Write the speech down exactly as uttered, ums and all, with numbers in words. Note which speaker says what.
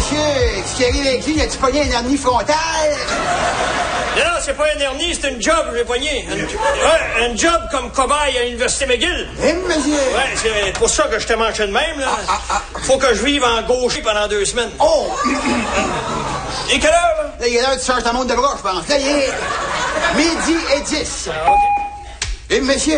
Speaker 1: monsieur, ce qui arrive avec lui, a-tu pogné une hernie frontale?
Speaker 2: Non, non, c'est pas un hernie, c'est une job, je l'ai poigné. Une, ouais, un job comme cobaye à l'Université McGill.
Speaker 1: Eh, monsieur?
Speaker 2: Ouais, c'est pour ça que je t'ai manché de même, là.
Speaker 1: Ah, ah, ah.
Speaker 2: Faut que je vive en gaucher pendant deux semaines.
Speaker 1: Oh!
Speaker 2: Et quelle heure, là?
Speaker 1: Là, il est l'heure de changer ta montre de bras, je pense. Là, il est midi et dix.
Speaker 2: Ah, OK.
Speaker 1: Eh, monsieur?